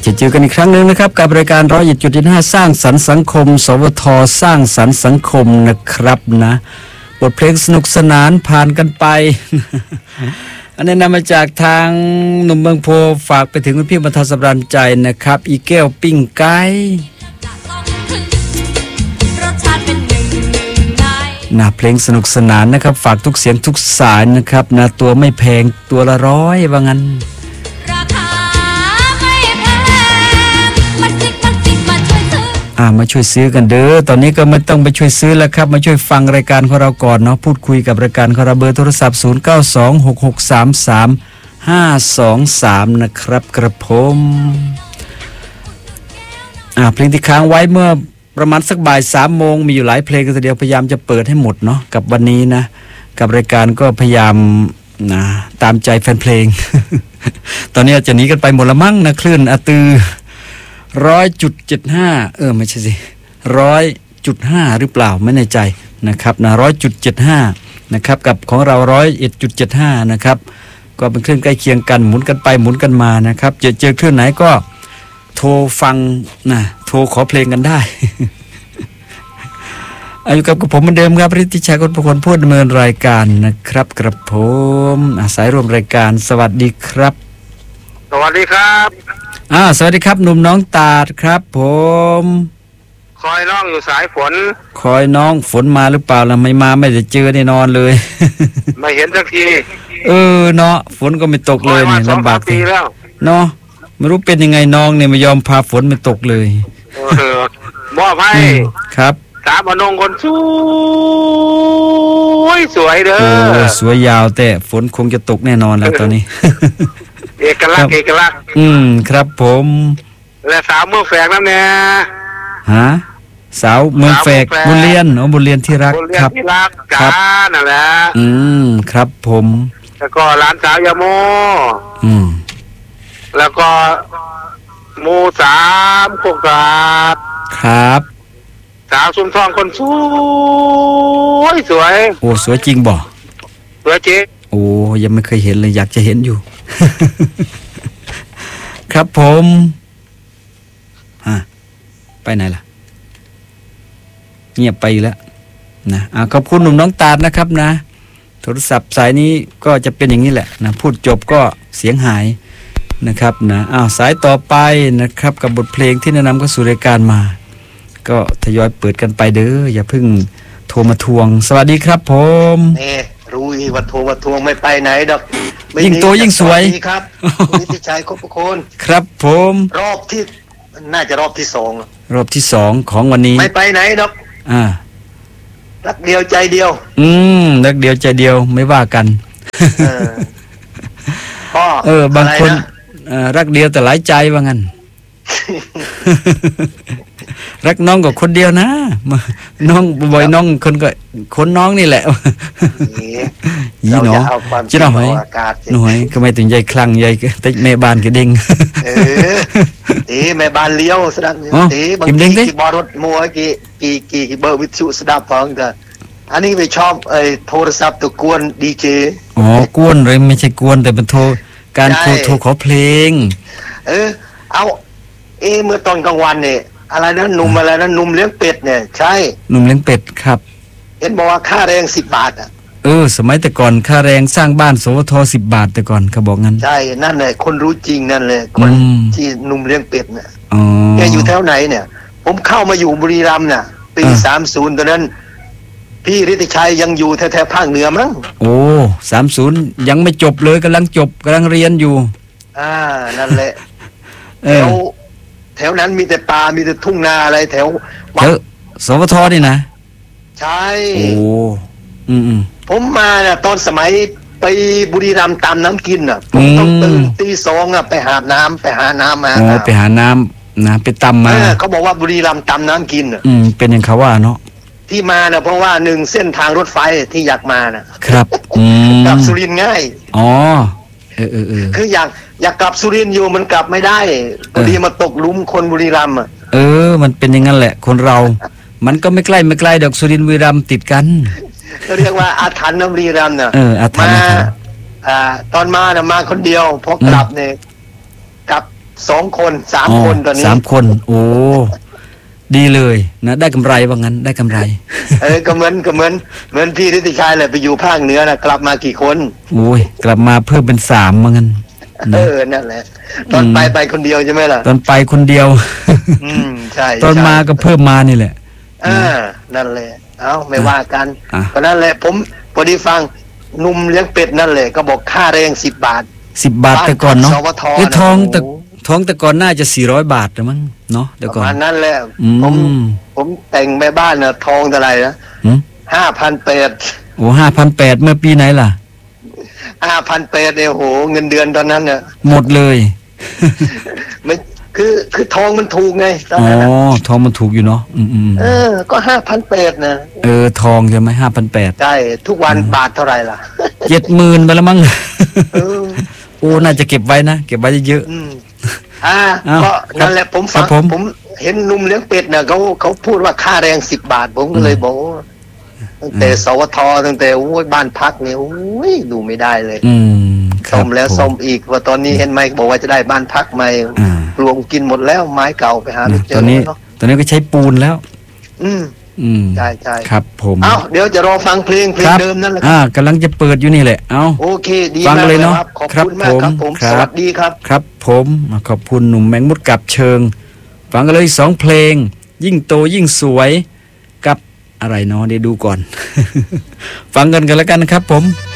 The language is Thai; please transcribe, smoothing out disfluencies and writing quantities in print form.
จะเจอกันอีกครั้งนึงนะครับกับรายการ101.5สร้างสรรค์สังคมสวทสร้างสรรค์สังคมนะครับนะบทเพลงสนุกสนานผ่านกันไป อันนี้นำมาจากทางหนุ่มเมืองโพฝากไปถึงคุณพี่บรรทัดสำราญใจนะครับอีแก้วปิ้งไก่นะเพลงสนุกสนานนะครับฝากทุกเสียงทุกสายนะครับนะตัวไม่แพงตัวละ100ว่างั้นมาช่วยซื้อกันเด้อตอนนี้ก็ไม่ต้องไปช่วยซื้อแล้วครับมาช่วยฟังรายการของเราก่อนเนาะพูดคุยกับรายการของเราเบอร์โทรศัพท์0926633523นะครับกระผมเพลงที่ค้างไว้เมื่อประมาณสักบ่าย3 โมงมีอยู่หลายเพลงกันทีเดียวพยายามจะเปิดให้หมดเนาะกับวันนี้นะกับรายการก็พยายามนะตามใจแฟนเพลง ตอนนี้จะหนีกันไปหมดละมั้งนะคลื่นอาตือ100.75ไม่ใช่สิ100.5หรือเปล่าไม่แน่ใจนะครับนะ100.75นะครับกับของเรา101.75นะครับก็เป็นคลื่นใกล้เคียงกันหมุนกันไปหมุนกันมานะครับเจอคลื่นไหนก็โทรฟังนะโทรขอเพลงกันได้ อยู่กับผมเหมือนเดิมครับฤทธิชัยคนประคนพูดดำเนินรายการนะครับกระผมสายร่วมรายการสวัสดีครับสวัสดีครับสวัสดีครับหนุ่มน้องตาดครับผมคอยน้องอยู่สายฝนคอยน้องฝนมาหรือเปล่าล่ะไม่มาไม่ได้เจอแน่นอนเลยไม่เห็นสักทีเนาะฝนก็ไม่ตกเลยเนี่ยลำบากทีแล้วเนาะไม่รู้เป็นยังไงน้องเนี่ยไม่ยอมพาฝนไม่ตกเลยมอบให้ครับสามอนงคนสวยเด้อสวยยาวแต่ฝนคงจะตกแน่นอนแล้วตอนนี้เอกลักษณ์ครับผมและสาวเมืองแฝกนั่นแน่สาวเมืองแฝกบุญเรียนบุญเรียนที่รักครับจ้านั่นแหละครับผมแล้วก็หลานสาวยาโมแล้วก็หมู่3โคกาดครับสาวชุมทองคนสวยโอ้สวยจริงบ่สวยจริงโอ้ยังไม่เคยเห็นเลยอยากจะเห็นอยู่ ครับผมไปไหนล่ะเงียบไปแล้วนะขอบคุณหนุ่มน้องตาดนะครับนะโทรศัพท์สายนี้ก็จะเป็นอย่างนี้แหละนะพูดจบก็เสียงหายนะครับนะสายต่อไปนะครับกับบทเพลงที่แนะนำเข้าสู่รายการมาก็ทยอยเปิดกันไปเด้ออย่าเพิ่งโทรมาทวงสวัสดีครับผมรู้อีว่าโทรมาทวงไม่ไปไหนดอกยิ่งโตยิ่งสวยครับนิติชัยครบคนครับผมรอบที่น่าจะรอบที่2 ของวันนี้ไม่ไปไหนดอกรักเดียวใจเดียวรักเดียวใจเดียวไม่ว่ากันบางคนรักเดียวแต่หลายใจว่างั้น รักน้องกับคนเดียวนะน้องบ่อยน้องคนน้องนี่แหละยี่เนาะจะหน่อยก็ไม่ถึงใหญ่คลั่งใหญ่แต่แม่บ้านก็เด้งแม่บ้านเลี้ยวสดับบางทีขี่บอรถมัวกี่เบอร์วิทยุสดับฟังแต่อันนี้ไปชอบโทรศัพท์ตัวกวนดีเจกวนเลยไม่ใช่กวนแต่เป็นโทรขอเพลงเอาเมื่อตอนกลางวันเนี่ยอะไรนะหนุ่มอะไรนะหนุ่มเลี้ยงเป็ดเนี่ยใช่หนุ่มเลี้ยงเป็ดครับเห็นบอกว่าค่าแรง10 บาทสมัยแต่ก่อนค่าแรงสร้างบ้านสวท10 บาทแต่ก่อนเขาบอกงั้นใช่นั่นแหละคนรู้จริงนั่นเลยคนที่หนุ่มเลี้ยงเป็ดเนี่ยแกอยู่แถวไหนเนี่ยผมเข้ามาอยู่บุรีรัมย์น่ะปี30ตอนนั้นพี่ฤทธิชัยยังอยู่แถวภาคเหนือมั้ง 30ยังไม่จบเลยกำลังเรียนอยู่นั่นแหละแถวนั้นมีแต่ป่ามีแต่ทุ่งนาอะไรแถวสวทนี่นะใช่ผมมาเนี่ยตอนสมัยไปบุรีรัมย์ตามน้ำกินผมต้องตื่นตี 2ไปหาน้ำมาไปหาน้ำนะไปตำมาเขาบอกว่าบุรีรัมย์ตามน้ำกินเป็นอย่างเขาว่าเนาะที่มาเนี่ยเพราะว่า1เส้นทางรถไฟที่อยากมานะครับกลับสุรินทร์ง่ายคืออยากกลับสุรินทร์อยู่มันกลับไม่ได้พอดีมาตกหลุมคนบุรีรัมย์มันเป็นอย่างนั้นแหละคนเรามันก็ไม่ใกล้ดอกสุรินทร์บุรีรัมย์ติดกันก็เรียกว่าอาถรรพ์บุรีรัมย์น่ะอาถรรพ์ตอนมาเนี่ยมาคนเดียวพอกลับเนี่ยกลับ 2 คน 3 คนตอนนี้ 3 คน โอ้ดีเลยนะได้กำไรว่างั้นได้กำไรก็เหมือนพี่ฤทธิชัยแหละไปอยู่ภาคเหนือนะกลับมากี่คนโอ้ยกลับมาเพิ่มเป็น3ว่างั้นนะนั่นแหละตอนไปคนเดียวใช่ไหมล่ะตอนไปคนเดียวใช่ตอนมาก็เพิ่มมานี่แหละนั่นแหละเอาไม่ว่ากันอ่ะเพราะนั่นแหละผมพอดีฟังหนุ่มเลี้ยงเป็ดนั่นแหละก็บอกค่าแรง10 บาท 10 บาทแต่ก่อนเนาะบ้านสวทไอ้นะทองโอ้โหแต่ทองแต่ก่อนน่าจะ400 บาทนะมั้งเนาะแต่ปก่อระนมาณนั้นแหละอืมผมแต่งแม่บ้านนะทองเท่าไหร่นะหืม 5,800 โอ้5,800เมื่อปีไหนล่ะ 5,800เนี่ยโหเงินเดือนตอนนั้นเนี่ยหมดเลยไม่คือทองมันถูกไงตอนอ๋อนั้นน่ะทองมันถูกอยู่เนาะก็5,800นะทองใช่ไหม5,800 ใช่ทุกวันบาทเท่าไหร่ล่ะ 70,000ไปแล้วมั้งเออโอ้น่าจะเก็บไว้นะเก็บไว้เยอะอืมอ้าวก็นั่นแหละผมฟังครับผมเห็นหนุ่มเลี้ยงเป็ดน่ะเขาพูดว่าค่าแรง10 บาท ผมก็เลยบอกว่าตั้งแต่สวทตั้งแต่โอ้ยบ้านพักเนี่ยโอ้ยดูไม่ได้เลยครับส้มแล้วผส้มอีกว่าตอนนี้เห็นไหมบอกว่าจะได้บ้านพักใหม่อ่ารวมกินหมดแล้วไม้เก่าไปหาไม่เจตออนนี้เนาะตอนนี้ก็ใช้ปูนแล้วอืมอืมใช่ครับผมเอ้าเดี๋ยวจะรอฟังเพลงครับเดิมนั่นแหละกำลังจะเปิดอยู่นี่แหละเอาโอเคดีฟังมากเลยเนาะครับขอบครับคุณมากครับผมครับสวัสดีครับครับผมขอบคุณหนุ่มแมงมุดกับเชิง ฟังกันเลย2 เพลง ยิ่งโตยิ่งสวยกับอะไรเนาะเดี๋ยวดูก่อน ฟังกันแล้วกันนะครับผม